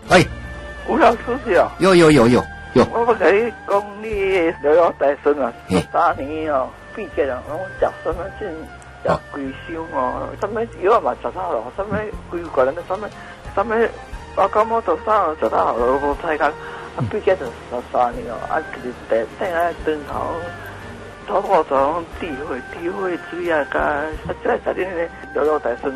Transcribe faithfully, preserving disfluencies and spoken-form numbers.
哎， 吴老师是哦， 有有有有有。 我要跟你讲，你疗养大顺啊，十三年哦，毕业了，我食什么真食贵伤哦，什么药嘛食到咯，什么规个人的什么什么，我感觉到啥食到咯，无菜干，啊毕业就十三年哦，啊就是第第啊灯头。头发就地会地会水啊，甲啊，即个十年咧疗养大顺。